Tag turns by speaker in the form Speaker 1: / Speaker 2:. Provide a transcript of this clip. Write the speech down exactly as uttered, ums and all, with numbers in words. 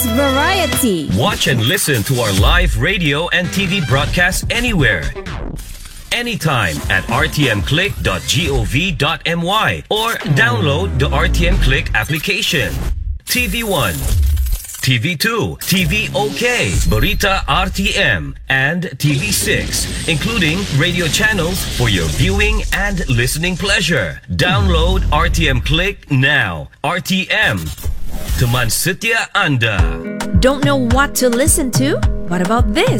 Speaker 1: variety.
Speaker 2: Watch and listen to our live radio and T V broadcasts anywhere, anytime at r t m click dot gov dot m y or download the R T M Click application. T V one, T V two, T V OK, Barita R T M, and T V six, including radio channels for your viewing and listening pleasure. Download R T M Click now. R T M, teman setia Anda.
Speaker 1: Don't know what to listen to? What about this?